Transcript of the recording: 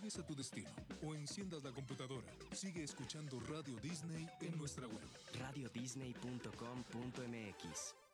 llegues a tu destino o enciendas la computadora, sigue escuchando Radio Disney en nuestra web. radiodisney.com.mx